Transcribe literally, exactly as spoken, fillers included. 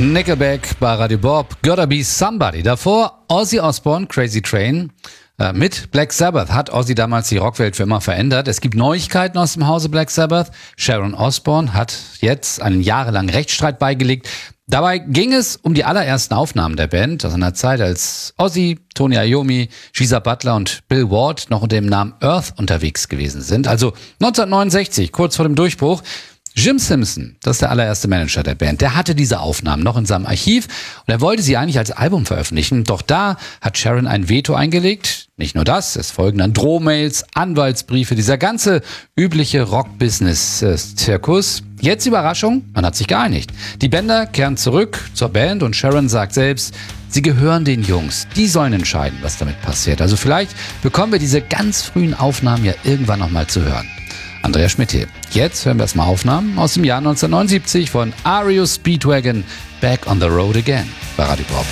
Nickelback bei Radio Bob, Gotta Be Somebody. Davor Ozzy Osbourne, Crazy Train. Äh, mit Black Sabbath hat Ozzy damals die Rockwelt für immer verändert. Es gibt Neuigkeiten aus dem Hause Black Sabbath. Sharon Osbourne hat jetzt einen jahrelangen Rechtsstreit beigelegt. Dabei ging es um die allerersten Aufnahmen der Band aus einer Zeit, als Ozzy, Tony Iommi, Geezer Butler und Bill Ward noch unter dem Namen Earth unterwegs gewesen sind. Also neunzehnhundertneunundsechzig, kurz vor dem Durchbruch. Jim Simpson, das ist der allererste Manager der Band, der hatte diese Aufnahmen noch in seinem Archiv und er wollte sie eigentlich als Album veröffentlichen. Doch da hat Sharon ein Veto eingelegt. Nicht nur das, es folgen dann Drohmails, Anwaltsbriefe, dieser ganze übliche Rock-Business-Zirkus. Jetzt Überraschung, man hat sich geeinigt. Die Bänder kehren zurück zur Band und Sharon sagt selbst, sie gehören den Jungs. Die sollen entscheiden, was damit passiert. Also vielleicht bekommen wir diese ganz frühen Aufnahmen ja irgendwann nochmal zu hören. Andreas Schmidt hier. Jetzt hören wir erstmal Aufnahmen aus dem Jahr neunzehnhundertneunundsiebzig von R E O Speedwagon, Back on the Road Again bei Radio Bob.